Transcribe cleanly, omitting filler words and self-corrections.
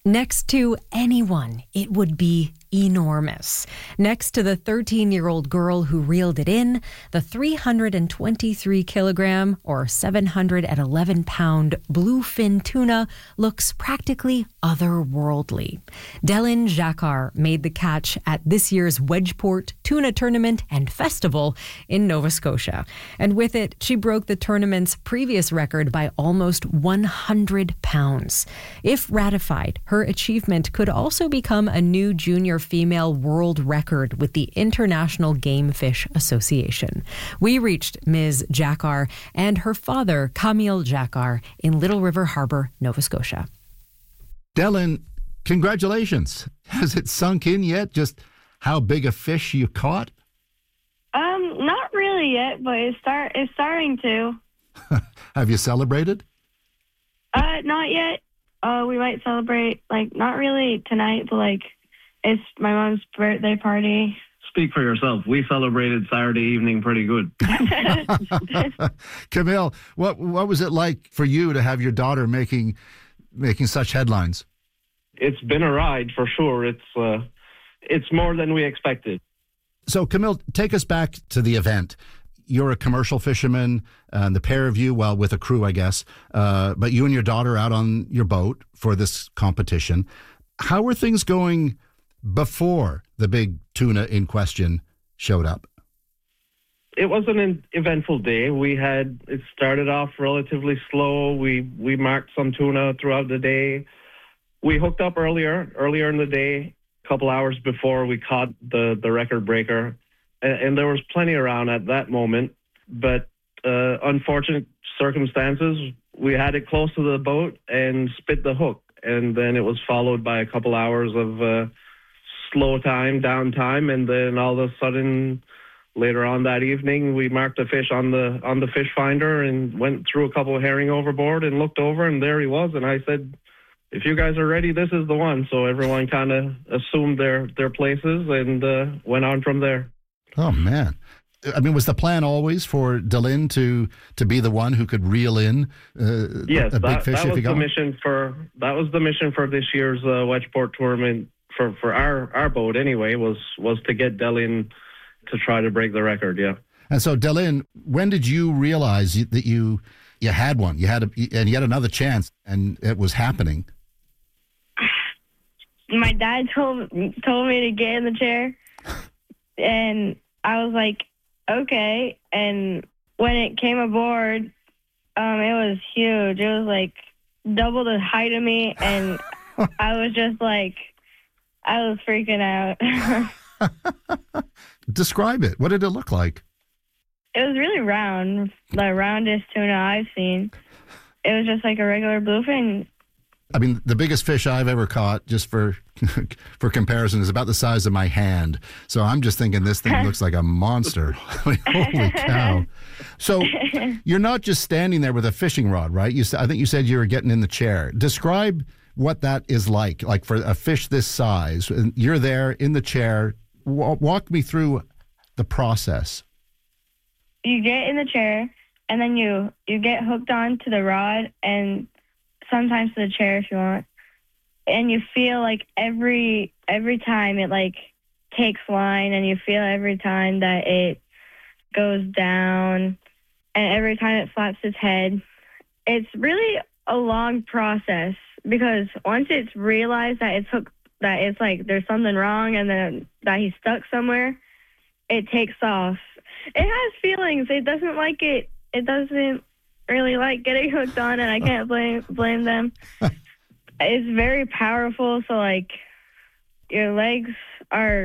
Next to anyone, it would be enormous. Next to the 13-year-old girl who reeled it in, the 323 kilogram or 711 pound bluefin tuna looks practically otherworldly. Delyn Jacquard made the catch at this year's Wedgeport Tuna Tournament and Festival in Nova Scotia. And with it, she broke the tournament's previous record by almost 100 pounds. If ratified, her achievement could also become a new junior female world record with the International Game Fish Association. We reached Ms. Jacquard and her father, Camille Jacquard, in Little River Harbor, Nova Scotia. Delyn, congratulations. Has it sunk in yet just how big a fish you caught? Not really yet, but it's starting to. Have you celebrated? Not yet. We might celebrate, not really tonight, but, it's my mom's birthday party. Speak for yourself. We celebrated Saturday evening pretty good. Camille, what was it like for you to have your daughter making such headlines? It's been a ride for sure. It's more than we expected. So, Camille, take us back to the event. You're a commercial fisherman, and the pair of you, well, with a crew, I guess, but you and your daughter out on your boat for this competition. How were things going before the big tuna in question showed up? It was an eventful day. It started off relatively slow. We marked some tuna throughout the day. We hooked up earlier in the day, a couple hours before we caught the record breaker. And there was plenty around at that moment, but unfortunate circumstances, we had it close to the boat and spit the hook. And then it was followed by a couple hours of slow time, downtime, and then all of a sudden, later on that evening, we marked a fish on the fish finder and went threw a couple of herring overboard and looked over, and there he was. And I said, if you guys are ready, this is the one. So everyone kind of assumed their places and went on from there. Oh, man. I mean, was the plan always for Delyn to be the one who could reel in yes, a big fish? That was the mission for this year's Wedgeport tournament for our boat anyway, was to get Delyn to try to break the record, yeah. And so, Delyn, when did you realize that you had one? You had another chance, and it was happening. My dad told me to get in the chair, and I was like, okay. And when it came aboard, it was huge. It was like double the height of me, and I was just like, I was freaking out. Describe it. What did it look like? It was really round, the roundest tuna I've seen. It was just like a regular bluefin. I mean, the biggest fish I've ever caught, just for comparison, is about the size of my hand. So I'm just thinking this thing looks like a monster. Holy cow. So you're not just standing there with a fishing rod, right? I think you said you were getting in the chair. Describe what that is like for a fish this size. You're there in the chair. Walk me through the process. You get in the chair, and then you get hooked on to the rod and sometimes to the chair if you want. And you feel like every time it takes line, and you feel every time that it goes down, and every time it flaps its head. It's really a long process, because once it's realized that it's hooked, that it's there's something wrong, and then that he's stuck somewhere, it takes off. It has feelings. It doesn't like it. It doesn't really like getting hooked on, and I can't blame them. It's very powerful, so your legs are